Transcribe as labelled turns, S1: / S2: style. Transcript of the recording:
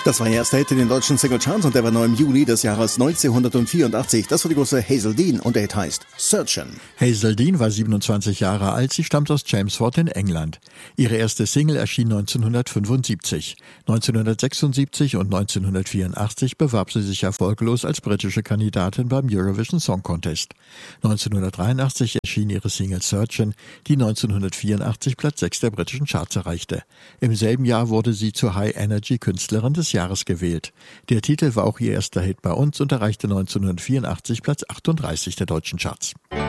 S1: Das war ihr erster Hit in den deutschen Singlecharts und der war neu im Juni des Jahres 1984. Das war die große Hazel Dean und der Hit heißt Searchin'.
S2: Hazel Dean war 27 Jahre alt, sie stammt aus Chelmsford in England. Ihre erste Single erschien 1975. 1976 und 1984 bewarb sie sich erfolglos als britische Kandidatin beim Eurovision Song Contest. 1983 erschien ihre Single Searchin', die 1984 Platz 6 der britischen Charts erreichte. Im selben Jahr wurde sie zur High-Energy-Künstlerin des Jahres gewählt. Der Titel war auch ihr erster Hit bei uns und erreichte 1984 Platz 38 der deutschen Charts.